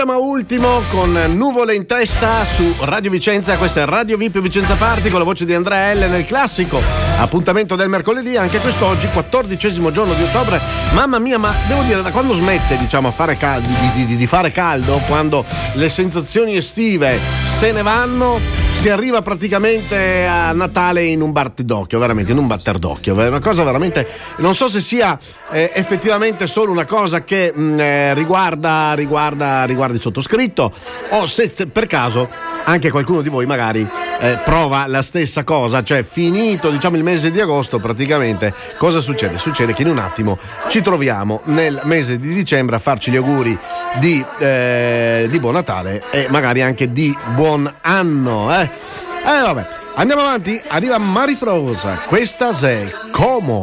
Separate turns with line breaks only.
Pijama Ultimo con Nuvole in testa su Radio Vicenza. Questa è Radio VIP Vicenza Party con la voce di Andrea L nel classico appuntamento del mercoledì, anche quest'oggi, 14° giorno di ottobre. Mamma mia, ma devo dire, da quando smette, diciamo, a fare di fare caldo, quando le sensazioni estive se ne vanno, si arriva praticamente a Natale in un batterdocchio, veramente, in un batterdocchio. Una cosa veramente, non so se sia effettivamente solo una cosa che riguarda il sottoscritto, o se per caso anche qualcuno di voi magari prova la stessa cosa. Cioè, finito, diciamo, il mese di agosto, praticamente cosa succede? Succede che in un attimo ci troviamo nel mese di dicembre a farci gli auguri di buon Natale e magari anche di buon anno, vabbè, andiamo avanti. Arriva Marifrosa, questa è Como.